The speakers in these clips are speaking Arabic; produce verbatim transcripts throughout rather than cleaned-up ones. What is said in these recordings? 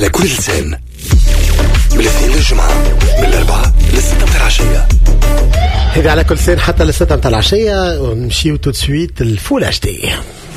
على كل لسان، من الاثنين للجمعة، من الأربعة للستة متاع العشية. هذه على كل لسان حتى للستة متاع العشية. ونمشيو تو سويت الفول اتش دي.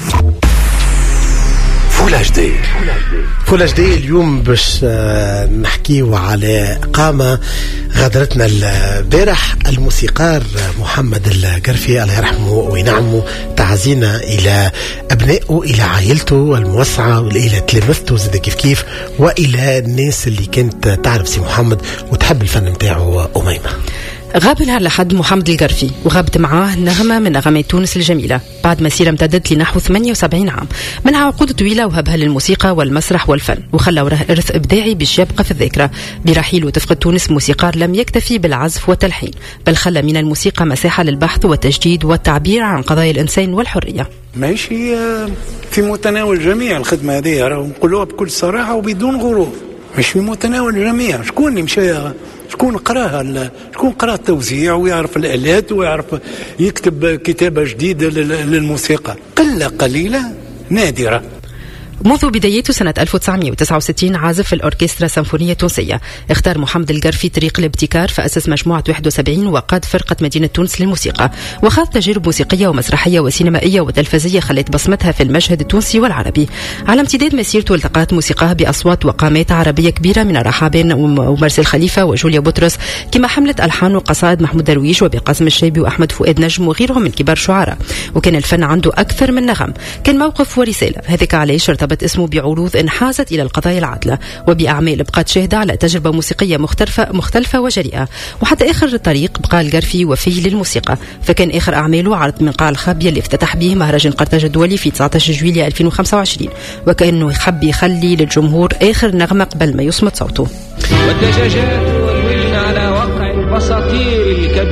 فول اتش دي فول اتش دي اليوم باش نحكيو على قامة غادرتنا البارح، الموسيقار محمد القرفي الله يرحمه وينعمه. تعزينا إلى أبنائه، إلى عائلته الموسعة، وإلى تلامذته زاد كيف كيف، وإلى الناس اللي كانت تعرف سي محمد وتحب الفن متاعه. أميمة، غاب نهار الأحد محمد القرفي وغابت معاه نغمة من نغمات تونس الجميلة بعد مسيرة امتدت لنحو ثمانية وسبعين عام، منها عقود طويلة وهبها للموسيقى والمسرح والفن، وخلى وراه إرث إبداعي باش يبقى في الذاكرة. برحيل وتفقد تونس موسيقار لم يكتفي بالعزف والتلحين، بل خلى من الموسيقى مساحة للبحث والتجديد والتعبير عن قضايا الإنسان والحرية. ماشي في متناول جميع الخدمة هذه، نقولوها بكل صراحة وبدون غرور، مش في متناول الجميع. شكون اللي مشى شكون قراها شكون قرا التوزيع ويعرف الآلات ويعرف يكتب كتابة جديدة للموسيقى؟ قلة قليلة نادرة. منذ بدايته سنة ألف وتسعمائة وتسعة وستين عازف في الأوركسترا السيمفونية التونسية، اختار محمد القرفي طريق الابتكار فأسس مجموعة واحد وسبعين وقاد فرقة مدينة تونس للموسيقى، وخاض تجارب موسيقية ومسرحية وسينمائية وتلفزية خلت بصمتها في المشهد التونسي والعربي. على امتداد مسيرته التقت موسيقاه بأصوات وقامات عربية كبيرة من رحابين ومرسل خليفة وجوليا بطرس، كما حملت ألحان وقصائد محمود درويش وبقاسم الشيبي وأحمد فؤاد نجم وغيرهم من كبار شعراء. وكان الفن عنده أكثر من نغم، كان موقف ورسالة. هذاك علاش ارتبط اسمه بعروض انحازت إلى القضايا العادلة، وبأعمال بقات شاهدة على تجربة موسيقية مختلفة مختلفة وجريئة. وحتى آخر الطريق بقى القرفي وفي للموسيقى، فكان آخر أعماله عرض من قاع الخابية اللي افتتح به مهرجان قرطاج الدولي في تسعة عشر جويلية ألفين وخمسة وعشرين، وكأنه يحب يخلي للجمهور آخر نغمة قبل ما يصمت صوته. والدجاجات والولن على وقع البساطير